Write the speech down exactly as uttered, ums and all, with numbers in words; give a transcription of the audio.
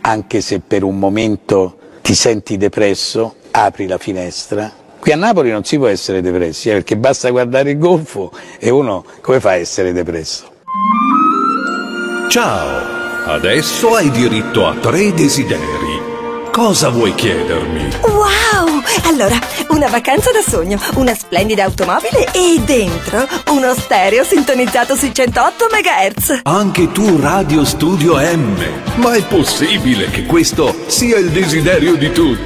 anche se per un momento ti senti depresso, apri la finestra. Qui a Napoli non si può essere depressi, eh, perché basta guardare il golfo e uno come fa a essere depresso? Ciao, adesso hai diritto a tre desideri. Cosa vuoi chiedermi? Wow! Allora, una vacanza da sogno, una splendida automobile e dentro uno stereo sintonizzato sui centootto megahertz. Anche tu Radio Studio M. Ma è possibile che questo sia il desiderio di tutti?